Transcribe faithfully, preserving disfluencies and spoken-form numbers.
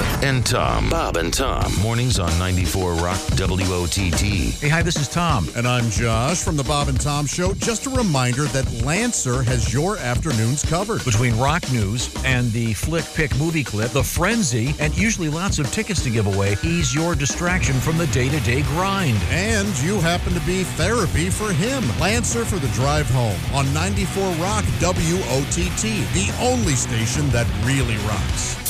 and Tom. Bob and Tom. Mornings on ninety-four Rock W O T T. Hey, hi, this is Tom. And I'm Josh from the Bob and Tom Show. Just a reminder that Lancer has your afternoons covered. Between rock news and the Flick Pick movie clip, the frenzy, and usually lots of tickets to give away, he's your distraction from the day-to-day grind. And you happen to be therapy for him. Lancer for the drive home on ninety-four Rock W O T T, the only station that really rocks.